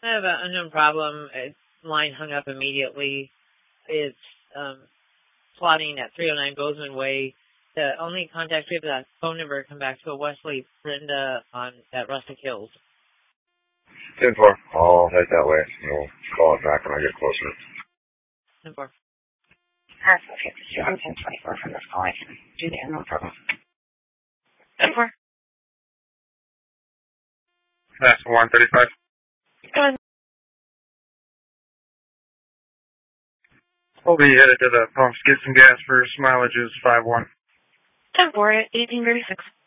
I have an unknown problem. It's line hung up immediately. It's plotting at 309 Bozeman Way. The only contact we have that phone number come back to a Wesley Brenda at Rustic Hills. 10-4. I'll head that way. We'll call it back when I get closer. 10-4. I'm 10-24 from this call. I can do that, no problem. 10-4. That's 135. Go ahead. We'll be headed to the pumps, get some gas for mileage is 5-1. 10-4 at 1836.